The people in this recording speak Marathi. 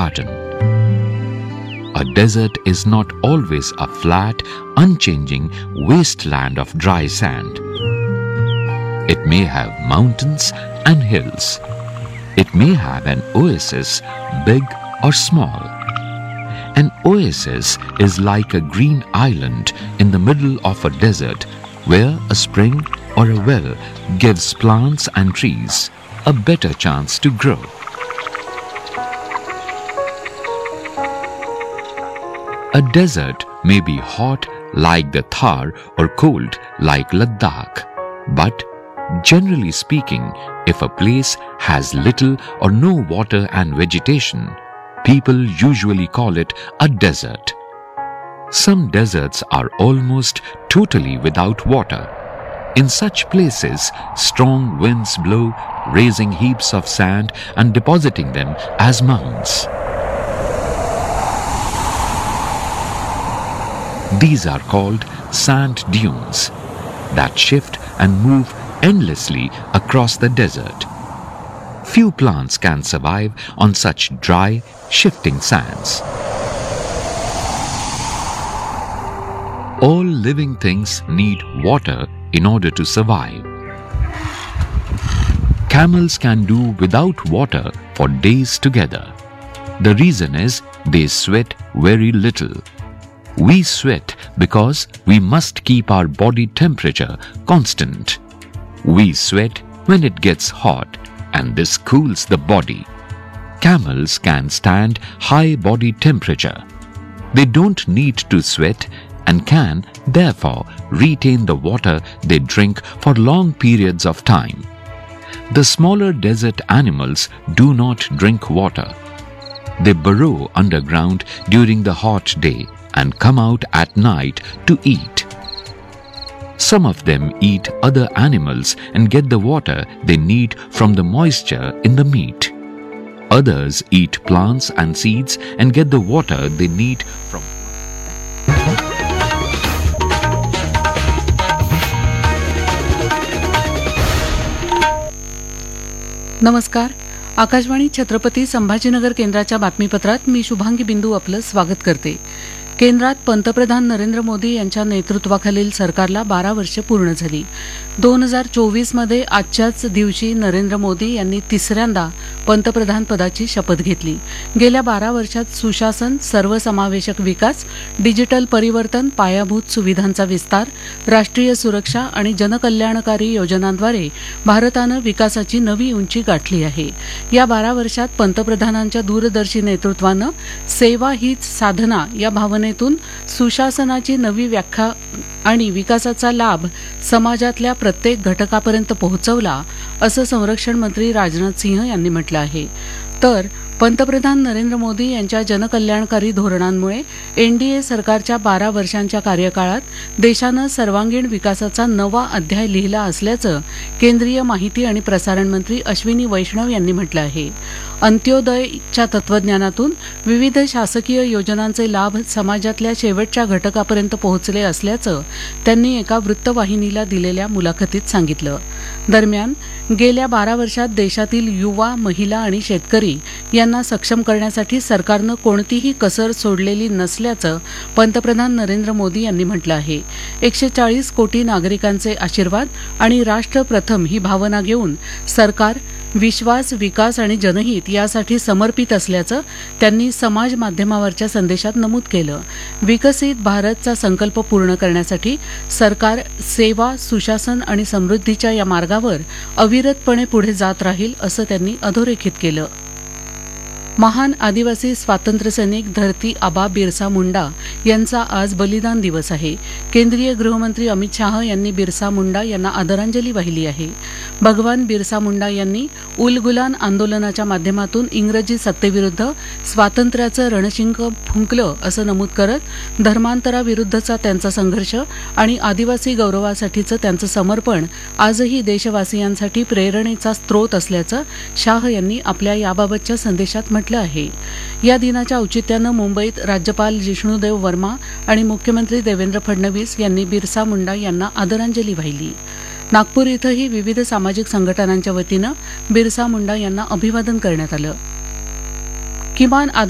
garden. A desert is not always a flat, unchanging wasteland of dry sand. It may have mountains and hills. It may have an oasis, big or small. An oasis is like a green island in the middle of a desert where a spring or a well gives plants and trees a better chance to grow. A desert may be hot like the Thar or cold like Ladakh, but generally speaking, if a place has little or no water and vegetation, people usually call it a desert. Some deserts are almost totally without water. In such places, strong winds blow, raising heaps of sand and depositing them as mounds. These are called sand dunes that shift and move endlessly across the desert. Few plants can survive on such dry, shifting sands. All living things need water in order to survive. Camels can do without water for days together. The reason is they sweat very little. We sweat because we must keep our body temperature constant. We sweat when it gets hot, and this cools the body. Camels can stand high body temperature. They don't need to sweat and can, therefore, retain the water they drink for long periods of time. The smaller desert animals do not drink water. They burrow underground during the hot day and come out at night to eat. Some of them eat other animals and get the water they need from the moisture in the meat. Others eat plants and seeds and get the water they need from. नमस्कार. आकाशवाणी छत्रपती संभाजीनगर केंद्राच्या बातमीपत्रात मी शुभांगी बिंदू आपलं स्वागत करते. केंद्रात पंतप्रधान नरेंद्र मोदी यांच्या नेतृत्वाखालील सरकारला 12 वर्षे पूर्ण झाली. 2024 मध्ये आजच्याच दिवशी नरेंद्र मोदी यांनी तिसऱ्यांदा पंतप्रधान पदाची शपथ घेतली. गेल्या 12 वर्षात सुशासन, सर्वसमावेशक विकास, डिजिटल परिवर्तन, पायाभूत सुविधांचा विस्तार, राष्ट्रीय सुरक्षा आणि जनकल्याणकारी योजनांद्वारे भारतानं विकासाची नवी उंची गाठली आहे. या 12 वर्षात पंतप्रधानांच्या दूरदर्शी नेतृत्वानं सेवा हीच साधना या भावनेतून सुशासनाची नवी व्याख्या आणि विकासाचा लाभ समाजातल्या प्रत्येक घटकापर्यंत पोहोचवला, असं संरक्षण मंत्री राजनाथ सिंह यांनी म्हटलं आहे. तर पंतप्रधान नरेंद्र मोदी यांच्या जनकल्याणकारी धोरणांमुळे एनडीए सरकारच्या 12 वर्षांच्या कार्यकाळात देशानं सर्वांगीण विकासाचा नवा अध्याय लिहिला असल्याचं केंद्रीय माहिती आणि प्रसारण मंत्री अश्विनी वैष्णव यांनी म्हटलं आहे. अंत्योदयच्या तत्वज्ञानातून विविध शासकीय योजनांचे लाभ समाजातल्या शेवटच्या घटकापर्यंत पोहोचले असल्याचं त्यांनी एका वृत्तवाहिनीला दिलेल्या मुलाखतीत सांगितलं. दरम्यान गेल्या 12 वर्षात देशातील युवा, महिला आणि शेतकरी यांना सक्षम करण्यासाठी सरकारनं कोणतीही कसर सोडलेली नसल्याचं पंतप्रधान नरेंद्र मोदी यांनी म्हटलं आहे. 140 कोटी नागरिकांचे आशीर्वाद आणि राष्ट्र प्रथम ही भावना घेऊन सरकार विश्वास, विकास आणि जनहित यासाठी समर्पित असल्याचं त्यांनी समाज माध्यमावरच्या संदेशात नमूद केलं. विकसित भारतचा संकल्प पूर्ण करण्यासाठी सरकार सेवा, सुशासन आणि समृद्धीच्या या मार्गावर अविरतपणे पुढे जात राहील, असं त्यांनी अधोरेखित केलं. महान आदिवासी स्वातंत्र्यसैनिक धरती आबा बिरसा मुंडा यांचा आज बलिदान दिवस आहे. केंद्रीय गृहमंत्री अमित शाह यांनी बिरसा मुंडा यांना आदरांजली वाहिली आहे. भगवान बिरसा मुंडा यांनी उलगुलान आंदोलनाच्या माध्यमातून इंग्रजी सत्तेविरुद्ध स्वातंत्र्याचं रणशिंग फुंकलं, असं नमूद करत धर्मांतराविरुद्धचा त्यांचा संघर्ष आणि आदिवासी गौरवासाठीचं त्यांचं समर्पण आजही देशवासियांसाठी प्रेरणेचा स्रोत असल्याचं शाह यांनी आपल्या याबाबतच्या संदेशात म्हटलं आहे. या दिनाच्या औचित्यानं मुंबईत राज्यपाल जिष्णुदेव वर्मा आणि मुख्यमंत्री देवेंद्र फडणवीस यांनी बिरसा मुंडा यांना आदरांजली वाहिली. नागपूर इथंही विविध सामाजिक संघटनांच्या वतीनं बिरसा मुंडा यांना अभिवादन करण्यात आलं. किमान